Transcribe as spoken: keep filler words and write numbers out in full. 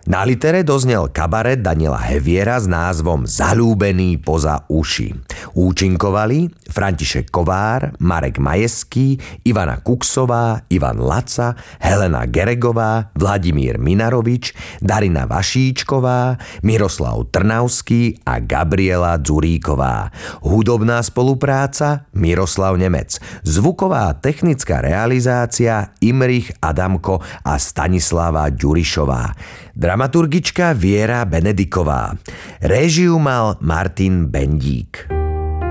Na litere doznel kabaret Daniela Heviera s názvom Zalúbený poza uši. Účinkovali František Kovár, Marek Majeský, Ivana Kuksová, Ivan Laca, Helena Geregová, Vladimír Minarovič, Darina Vašíčková, Miroslav Trnavský a Gabriela Dzuríková. Hudobná spolupráca Miroslav Nemec. Zvuková technická realizácia Imrich Adamko a Stanislava Ďurišová. Dramaturgička Viera Benediková. Réžiu mal Martin Bendík.